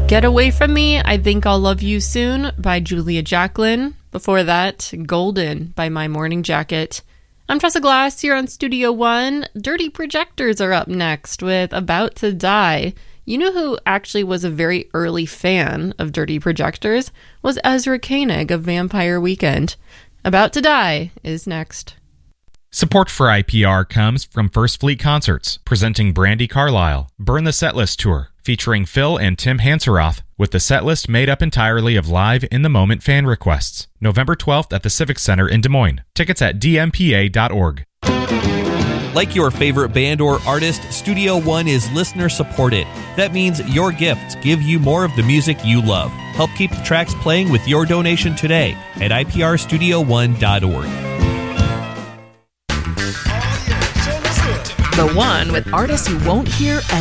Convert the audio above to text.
Get Away From Me, I Think I'll Love You Soon by Julia Jacqueline. Before that, Golden by My Morning Jacket. I'm Tressa Glass here on Studio One. Dirty Projectors are up next with About to Die. You know who actually was a very early fan of Dirty Projectors? Was Ezra Koenig of Vampire Weekend. About to Die is next. Support for IPR comes from First Fleet Concerts, presenting Brandi Carlile, Burn the Setlist Tour, featuring Phil and Tim Hanseroth, with the setlist made up entirely of live in-the-moment fan requests. November 12th at the Civic Center in Des Moines. Tickets at dmpa.org. Like your favorite band or artist, Studio One is listener-supported. That means your gifts give you more of the music you love. Help keep the tracks playing with your donation today at iprstudio1.org. The One with artists you won't hear